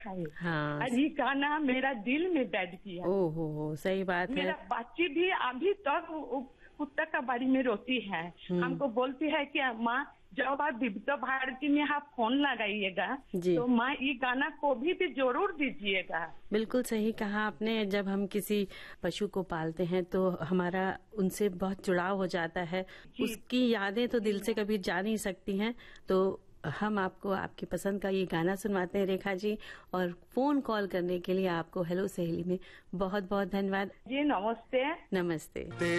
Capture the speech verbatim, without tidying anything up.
हाँ, और ये गाना मेरा दिल में बैठ गया। ओ हो हो, सही बात है। मेरा बच्ची भी अभी तक कुत्ता का बाड़ी में रोती है, हमको बोलती है कि माँ जब आप विविध भारती में आप फोन लगाइएगा तो माँ ये गाना को भी, भी जरूर दीजिएगा। बिल्कुल सही कहा आपने। जब हम किसी पशु को पालते हैं तो हमारा उनसे बहुत जुड़ाव हो जाता है, उसकी यादें तो दिल से कभी जा नहीं सकती हैं। तो हम आपको आपकी पसंद का ये गाना सुनवाते हैं रेखा जी, और फोन कॉल करने के लिए आपको हेलो सहेली में बहुत बहुत धन्यवाद जी। नमस्ते। नमस्ते।